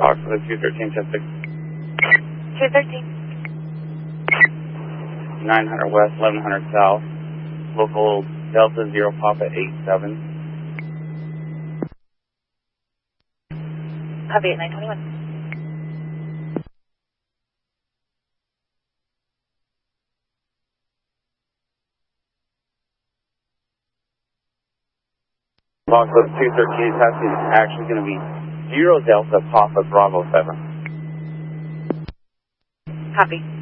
Fox for the 213, 10-6. 213. 900 West, 1100 South. Local Delta 0 Papa 87. Copy 921. Fox for the 213, taxi is actually going to be 0 Delta Papa Bravo 7. Copy.